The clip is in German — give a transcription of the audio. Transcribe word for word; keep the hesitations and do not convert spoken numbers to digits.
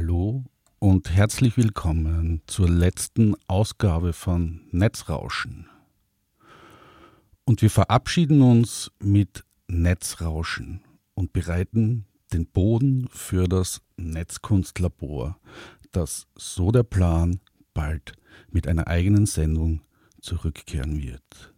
Hallo und herzlich willkommen zur letzten Ausgabe von Netzrauschen. Und wir verabschieden uns mit Netzrauschen und bereiten den Boden für das Netzkunstlabor, das, so der Plan, bald mit einer eigenen Sendung zurückkehren wird.